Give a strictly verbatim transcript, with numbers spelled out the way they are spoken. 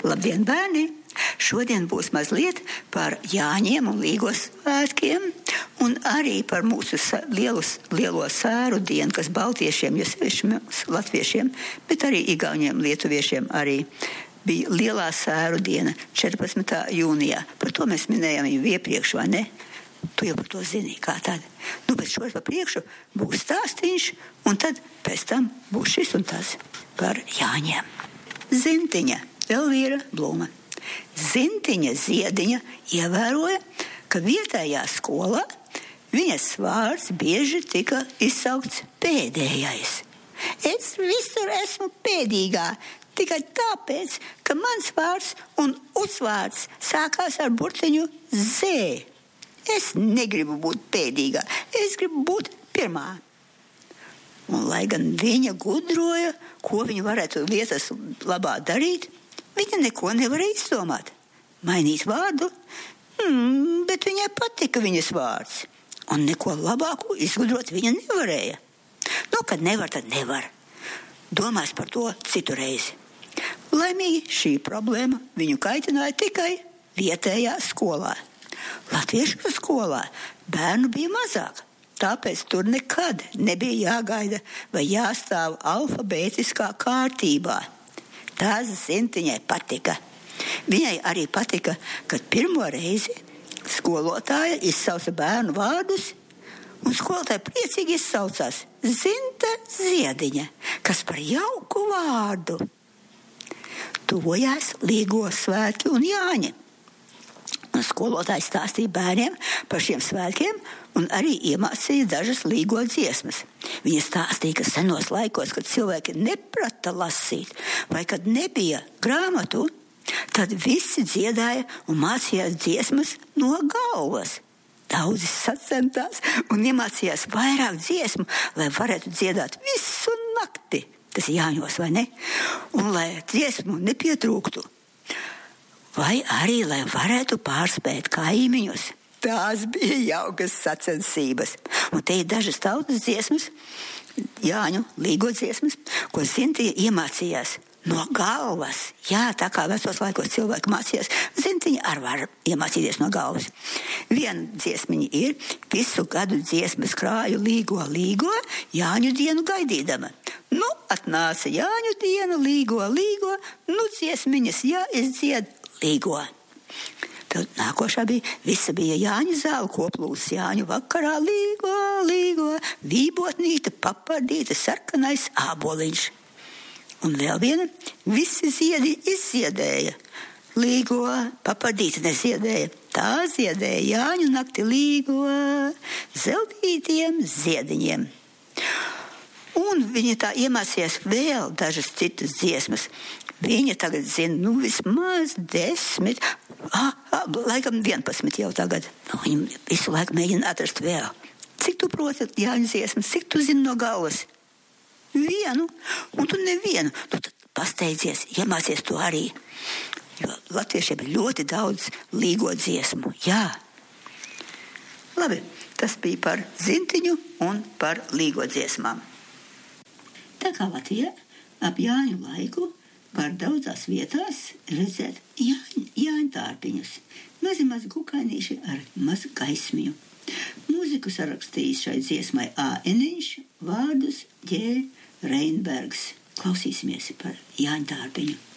Labdien, bērni! Šodien būs mazliet par Jāņiem un Līgos svētkiem, un arī par mūsu lielus, lielo sēru dienu, kas baltiešiem, jo sevišķi latviešiem, bet arī igauņiem, lietuviešiem arī bija lielā sēru diena četrpadsmitā jūnijā. Par to mēs minējām jau iepriekš, vai ne? Tu jau par to zini, kā tad. Nu, bet šodien pa priekšu būs stāstīņš, un tad pēc tam būs šis un tas par Jāņiem. Zintiņa, Elvīra Blūma. Zintiņa Ziediņa ievēroja, ka vietējā skolā viņas vārds bieži tika izsaukts pēdējais. Es visur esmu pēdīgā, tikai tāpēc, ka mans vārds un uzvārds sākās ar burtiņu Z. Es negribu būt pēdīgā, es gribu būt pirmā. Un lai gan viņa gudroja, ko viņa varētu vietas labā darīt, viņa neko nevarēja izdomāt. Mainīt vārdu, mm, bet viņai patika viņas vārds. Un neko labāku izgudrot viņa nevarēja. Nu, kad nevar, tad nevar. Domās par to citu reizi. Laimīgi šī problēma viņu kaitināja tikai vietējā skolā. Latviešu skolā bērnu bija mazāk, tāpēc tur nekad nebija jāgaida vai jāstāv alfabētiskā kārtībā. Tas Zintiņai patika. Viņai arī patika, kad pirmo reizi skolotāja izsauca bērnu vārdus, un skolotāja priecīgi izsaucās Zinta Ziediņa, kas par jauku vārdu. Tuvojās Līgo svētki un Jāņi. Un skolotājs stāstīja bērniem par šiem svētkiem un arī iemācīja dažas Līgo dziesmas. Viņa stāstīja, ka senos laikos, kad cilvēki neprata lasīt vai kad nebija grāmatu, tad visi dziedāja un mācījās dziesmas no galvas. Daudzi sacentās un iemācījās vairāk dziesmu, lai varētu dziedāt visu nakti. Tas Jāņos, vai ne? Un lai dziesmu nepietrūktu. Vai arī, lai varētu pārspēt kaimiņus. Tās bija jaukas sacensības. Un te ir dažas tautas dziesmas, Jāņu Līgo dziesmas, ko Zintiņa iemācījās no galvas. Jā, tā kā vecos laikos cilvēki mācījās, Zintiņa arī var iemācīties no galvas. Viena dziesmiņa ir visu gadu dziesmas krāju Līgo, Līgo, Jāņu dienu gaidīdama. Nu, atnāca Jāņu diena, Līgo, Līgo, nu dziesmiņas, jā, es dziedu Līgo. Tad nākošā bija, visa bija Jāņu zāle, koplūs Jāņu vakarā, Līgo, Līgo, vībotnīte, papardīte, sarkanais āboliņš. Un vēl viena, visi ziedi izziedēja, Līgo, papardīte neziedēja, tā ziedēja Jāņu nakti Līgo, zeltītiem ziediņiem. Un viņa tā iemācījās vēl dažas citas dziesmas. Viņa tagad zina, nu, vismaz desmit, ah, ah, laikam vienpadsmit jau tagad. Nu, viņa visu laiku mēģina atrast vēl. Cik tu proti Jāņu dziesmas, cik tu zini no galvas? Vienu, un tu nevienu. Tu pasteidzies, iemācies to arī. Jo latviešiem ir ļoti daudz Līgo dziesmu, jā. Labi, tas bija par Zintiņu un par Līgo dziesmām. Tā kā Latvijā ap Jāņu laiku var daudzās vietās redzēt Jāņu, Jāņu tārpiņus, mazi mazi kukainīši ar mazu gaismiņu. Mūziku sarakstījis šai dziesmai A. Eniņš, vārdus Ģē Reinbergs. Klausīsimies par Jāņu tārpiņu.